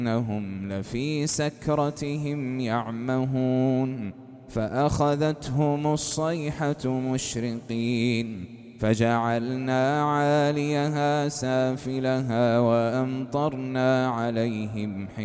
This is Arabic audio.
إنهم لفي سكرتهم يعمهون فأخذتهم الصيحة مشرقين فجعلنا عاليها سافلها وأمطرنا عليهم